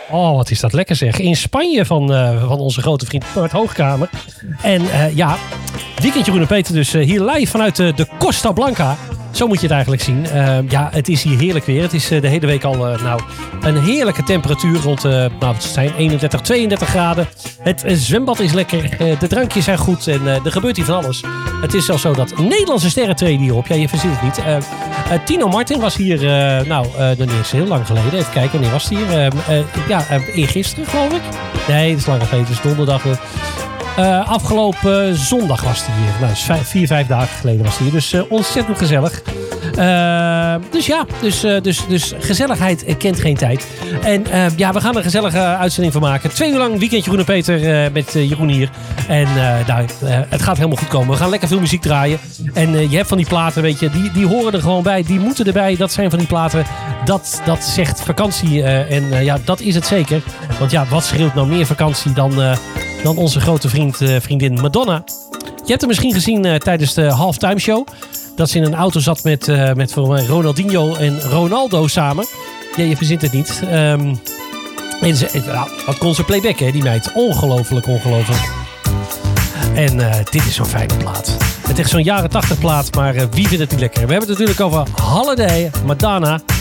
Oh, wat is dat lekker zeg. In Spanje van onze grote vriend Bart Hoogkamer. En weekendje Jeroen en Peter dus hier live vanuit de Costa Blanca. Zo moet je het eigenlijk zien. Het is hier heerlijk weer. Het is de hele week al een heerlijke temperatuur rond het zijn 31, 32 graden. Het zwembad is lekker. De drankjes zijn goed. En er gebeurt hier van alles. Het is zelfs zo dat Nederlandse sterren treden hierop. Ja, je verzint het niet. Tino Martin was hier, dat is heel lang geleden. Even kijken, wanneer was hij hier? Eergisteren, geloof ik. Nee, dat is langer geleden. Het is donderdag. Afgelopen zondag was hij hier. Nou, dus 4-5 dagen geleden was hij hier. Dus ontzettend gezellig. Dus gezelligheid kent geen tijd. En we gaan er een gezellige uitzending van maken. 2 uur lang weekendje Jeroen en Peter met Jeroen hier. En het gaat helemaal goed komen. We gaan lekker veel muziek draaien. En je hebt van die platen, weet je, die horen er gewoon bij. Die moeten erbij. Dat zijn van die platen. Dat zegt vakantie. Dat is het zeker. Want ja, wat schreeuwt nou meer vakantie dan onze grote vriendin Madonna. Je hebt hem misschien gezien tijdens de halftime show. Dat ze in een auto zat met voor mij Ronaldinho en Ronaldo samen. Ja, je verzint het niet. Wat kon ze playbacken, die meid. Ongelooflijk. En dit is zo'n fijne plaat. Het is echt zo'n jaren 80 plaat, maar wie vindt het niet lekker? We hebben het natuurlijk over Holiday, Madonna.